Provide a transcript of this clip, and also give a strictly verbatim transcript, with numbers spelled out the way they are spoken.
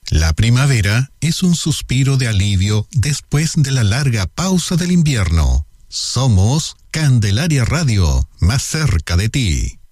La primavera es un suspiro de alivio después de la larga pausa del invierno. Somos Candelaria Radio, más cerca de ti.